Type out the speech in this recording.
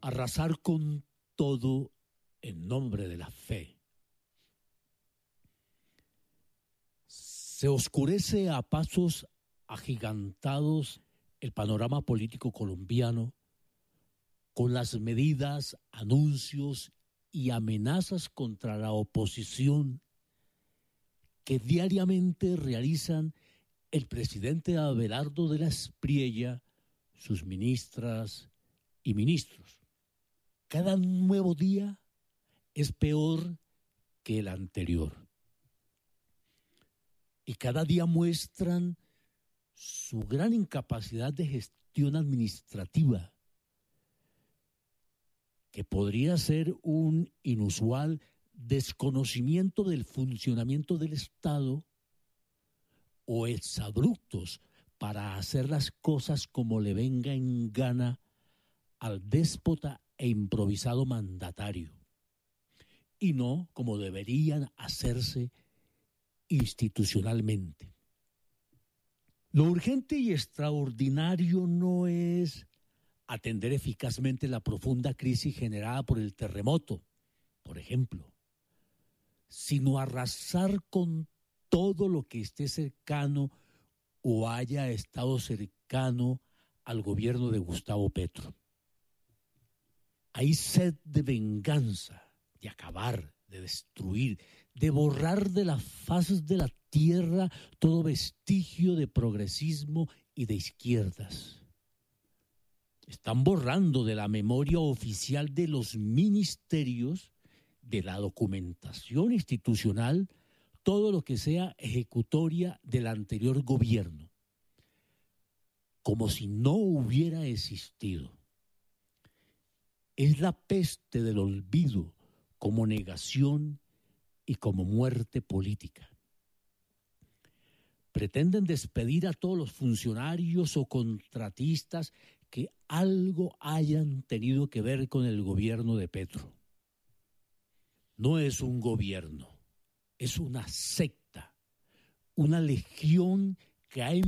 arrasar con todo en nombre de la fe. Se oscurece a pasos agigantados el panorama político colombiano con las medidas, anuncios y amenazas contra la oposición que diariamente realizan el presidente Abelardo de la Espriella, sus ministras y ministros. Cada nuevo día es peor que el anterior. Y cada día muestran su gran incapacidad de gestión administrativa, que podría ser un inusual desconocimiento del funcionamiento del Estado o exabruptos para hacer las cosas como le venga en gana al déspota e improvisado mandatario, y no como deberían hacerse institucionalmente. Lo urgente y extraordinario no es atender eficazmente la profunda crisis generada por el terremoto, por ejemplo, sino arrasar con todo lo que esté cercano o haya estado cercano al gobierno de Gustavo Petro. Hay sed de venganza, de acabar, de destruir, de borrar de las faces de la tierra todo vestigio de progresismo y de izquierdas. Están borrando de la memoria oficial de los ministerios, de la documentación institucional, todo lo que sea ejecutoria del anterior gobierno, como si no hubiera existido. Es la peste del olvido como negación y como muerte política. Pretenden despedir a todos los funcionarios o contratistas que algo hayan tenido que ver con el gobierno de Petro. No es un gobierno, es una secta, una legión que ha